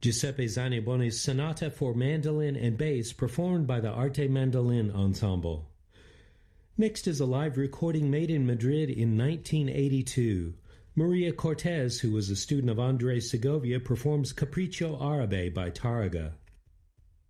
Giuseppe Zanibone's Sonata for Mandolin and Bass, performed by the Arte Mandolin Ensemble. Next is a live recording made in Madrid in 1982. Maria Cortez, who was a student of Andres Segovia, performs Capriccio Arabe by Tárrega.